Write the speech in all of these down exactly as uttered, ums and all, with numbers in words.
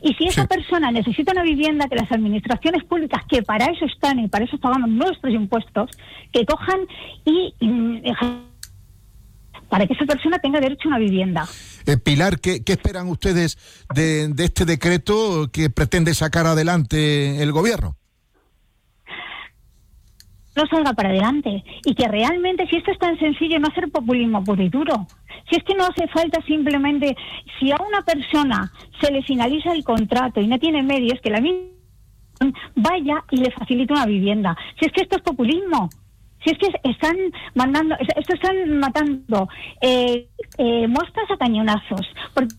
Y si esa Sí. persona necesita una vivienda, que las administraciones públicas, que para eso están y para eso pagamos nuestros impuestos, que cojan y, y para que esa persona tenga derecho a una vivienda. Eh, Pilar, ¿qué, qué esperan ustedes de, de este decreto que pretende sacar adelante el gobierno? No salga para adelante y que realmente, si esto es tan sencillo, no hacer populismo puro y duro. Si es que no hace falta simplemente, si a una persona se le finaliza el contrato y no tiene medios, que la misma vaya y le facilite una vivienda. Si es que esto es populismo. Si es que están mandando, esto están matando eh, eh, moscas a cañonazos, porque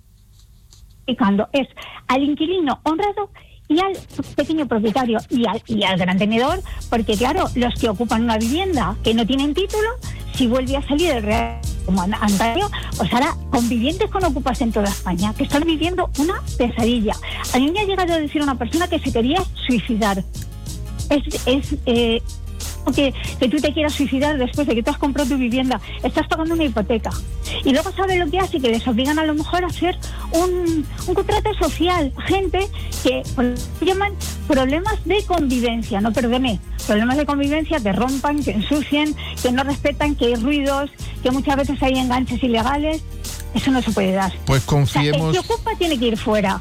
cuando es al inquilino honrado y al pequeño propietario y al, y al gran tenedor, porque claro, los que ocupan una vivienda que no tienen título, si vuelve a salir el Real como antaño, pues ahora convivientes con ocupas en toda España, que están viviendo una pesadilla. A mí me ha llegado a decir una persona que se quería suicidar. Es... es eh, Que, que tú te quieras suicidar después de que tú has comprado tu vivienda, estás pagando una hipoteca y luego sabes lo que hace, que les obligan a lo mejor a hacer un, un contrato social, gente que llaman problemas de convivencia, no perdone, problemas de convivencia, que rompan, que ensucien, que no respetan, que hay ruidos, que muchas veces hay enganches ilegales. Eso no se puede dar. Pues confiemos, o sea, el que ocupa tiene que ir fuera.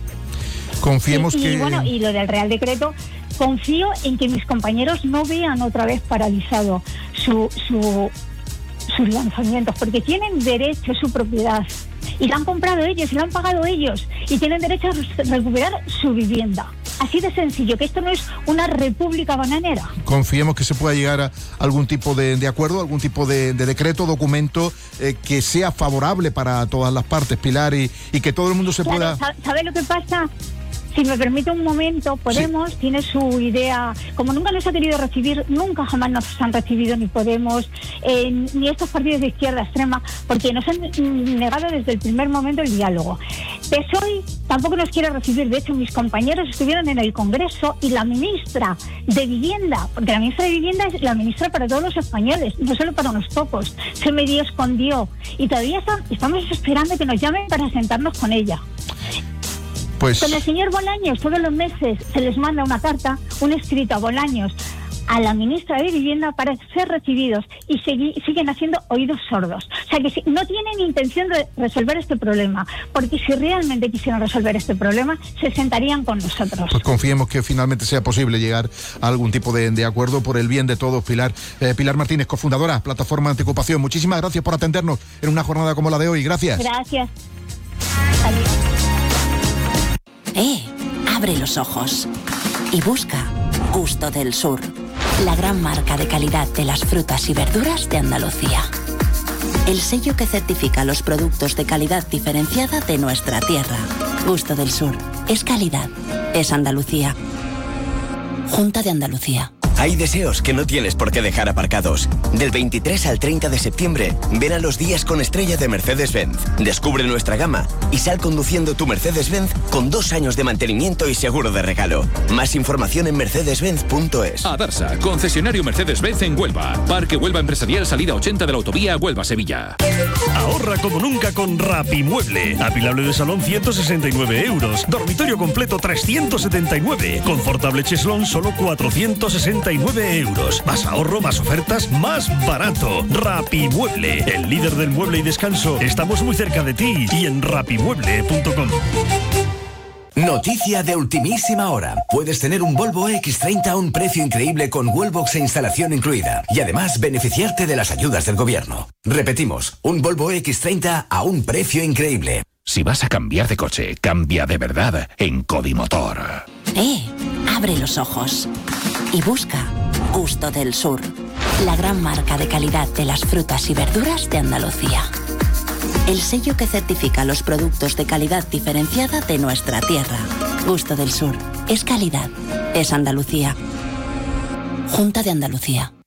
confiemos y, y, que bueno, y lo del Real Decreto, confío en que mis compañeros no vean otra vez paralizado su, su, sus lanzamientos, porque tienen derecho a su propiedad y la han comprado ellos y la han pagado ellos y tienen derecho a recuperar su vivienda. Así de sencillo, que esto no es una república bananera. confiemos que se pueda llegar a algún tipo de, de acuerdo, algún tipo de, de decreto, documento eh, que sea favorable para todas las partes, Pilar, y, y que todo el mundo se Claro, pueda... ¿sabe lo que pasa? Si me permite un momento, Podemos sí. tiene su idea, como nunca nos ha querido recibir, nunca jamás nos han recibido ni Podemos, eh, ni estos partidos de izquierda extrema, porque nos han negado desde el primer momento el diálogo. P S O E tampoco nos quiere recibir, de hecho mis compañeros estuvieron en el Congreso y la ministra de Vivienda, porque la ministra de Vivienda es la ministra para todos los españoles, no solo para unos pocos, se medio escondió y todavía está, estamos esperando que nos llamen para sentarnos con ella. Pues... Con el señor Bolaños todos los meses se les manda una carta, un escrito a Bolaños, a la ministra de Vivienda, para ser recibidos y segui- siguen haciendo oídos sordos. O sea que si, no tienen intención de resolver este problema, porque si realmente quisieran resolver este problema, se sentarían con nosotros. Pues confiemos que finalmente sea posible llegar a algún tipo de, de acuerdo por el bien de todos, Pilar. Eh, Pilar Martínez, cofundadora, Plataforma Antiocupación, muchísimas gracias por atendernos en una jornada como la de hoy. Gracias. Gracias. Adiós. ¡Eh! Abre los ojos y busca Gusto del Sur, la gran marca de calidad de las frutas y verduras de Andalucía. El sello que certifica los productos de calidad diferenciada de nuestra tierra. Gusto del Sur. Es calidad. Es Andalucía. Junta de Andalucía. Hay deseos que no tienes por qué dejar aparcados. Del veintitrés al treinta de septiembre, ven a los días con estrella de Mercedes-Benz. Descubre nuestra gama y sal conduciendo tu Mercedes-Benz con dos años de mantenimiento y seguro de regalo. Más información en mercedes benz punto es. Adarsa, concesionario Mercedes-Benz en Huelva. Parque Huelva Empresarial, salida ochenta de la autovía Huelva-Sevilla. Ahorra como nunca con Rapimueble. Apilable de salón ciento sesenta y nueve euros. Dormitorio completo trescientos setenta y nueve. Confortable cheslón solo cuatrocientos sesenta y nueve euros. Más ahorro, más ofertas, más barato. Rapimueble, el líder del mueble y descanso. Estamos muy cerca de ti y en rapimueble punto com. Noticia de ultimísima hora. Puedes tener un Volvo equis treinta a un precio increíble con Wallbox e instalación incluida. Y además beneficiarte de las ayudas del gobierno. Repetimos, un Volvo equis treinta a un precio increíble. Si vas a cambiar de coche, cambia de verdad en Codimotor. ¡Eh! Abre los ojos y busca Gusto del Sur, la gran marca de calidad de las frutas y verduras de Andalucía. El sello que certifica los productos de calidad diferenciada de nuestra tierra. Gusto del Sur. Es calidad. Es Andalucía. Junta de Andalucía.